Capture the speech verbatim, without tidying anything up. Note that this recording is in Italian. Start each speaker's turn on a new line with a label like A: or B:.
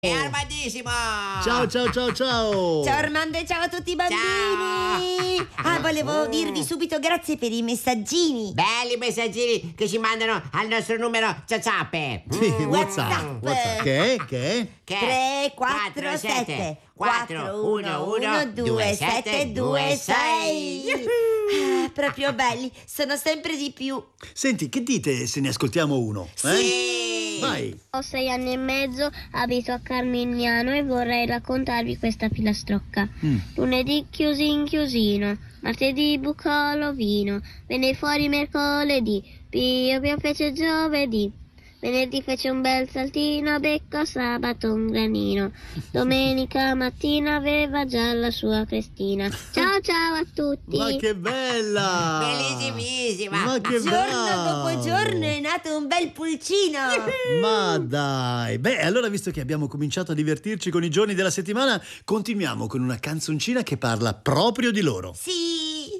A: È armadissimo!
B: Ciao ciao ciao ciao!
C: Ciao Armando e ciao a tutti i bambini!
A: Ciao!
C: Ah, volevo dirvi subito grazie per i messaggini.
A: Belli messaggini che ci mandano al nostro numero WhatsApp.
B: Sì,
A: Mm.
B: WhatsApp, WhatsApp. Che è? Che è?
A: Che
C: tre quattro sette quattro uno uno due sette due sei. Ah, proprio belli, sono sempre di più.
B: Senti, che dite se ne ascoltiamo uno? Eh?
A: Sì!
B: Vai!
D: Ho sei anni e mezzo, abito a Carmignano e vorrei raccontarvi questa filastrocca.
B: Mm.
D: Lunedì chiusi in chiusino, martedì bucò l'ovino, venne fuori mercoledì, Pio Pio fece giovedì, venerdì fece un bel saltino, beccò sabato un granino, domenica mattina aveva già la sua crestina. Ciao ciao a tutti!
B: Ma che bella!
A: Bellissimissima!
B: Ma che
C: Giorno
B: bravo!
C: dopo giorno è nato un bel pulcino.
B: Ma dai! Beh, allora visto che abbiamo cominciato a divertirci con i giorni della settimana, continuiamo con una canzoncina che parla proprio di loro.
C: Sì,